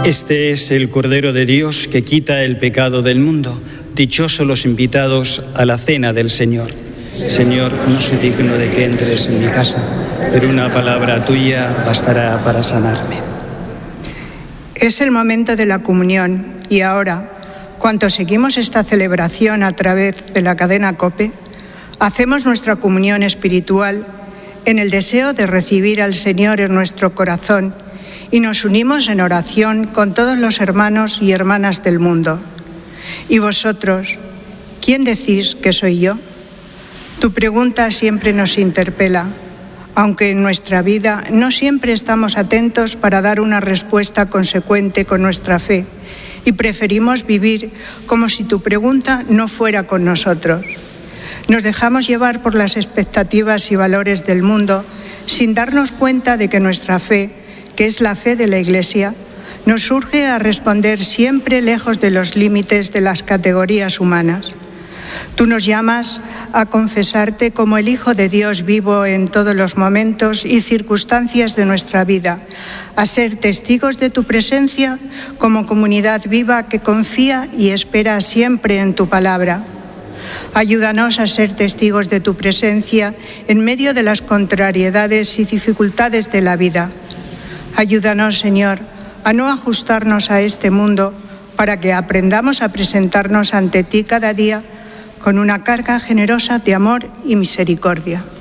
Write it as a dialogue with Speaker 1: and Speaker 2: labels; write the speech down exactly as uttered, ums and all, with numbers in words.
Speaker 1: Este es el Cordero de Dios que quita el pecado del mundo. Dichosos los invitados a la cena del Señor. Señor, no soy digno de que entres en mi casa, pero una palabra tuya bastará para sanarme.
Speaker 2: Es el momento de la comunión y ahora, cuanto seguimos esta celebración a través de la cadena COPE, hacemos nuestra comunión espiritual en el deseo de recibir al Señor en nuestro corazón y nos unimos en oración con todos los hermanos y hermanas del mundo. ¿Y vosotros, quién decís que soy yo? Tu pregunta siempre nos interpela, aunque en nuestra vida no siempre estamos atentos para dar una respuesta consecuente con nuestra fe y preferimos vivir como si tu pregunta no fuera con nosotros. Nos dejamos llevar por las expectativas y valores del mundo sin darnos cuenta de que nuestra fe, que es la fe de la Iglesia, nos urge a responder siempre lejos de los límites de las categorías humanas. Tú nos llamas a confesarte como el Hijo de Dios vivo en todos los momentos y circunstancias de nuestra vida, a ser testigos de tu presencia como comunidad viva que confía y espera siempre en tu palabra. Ayúdanos a ser testigos de tu presencia en medio de las contrariedades y dificultades de la vida. Ayúdanos, Señor, a no ajustarnos a este mundo para que aprendamos a presentarnos ante ti cada día con una carga generosa de amor y misericordia.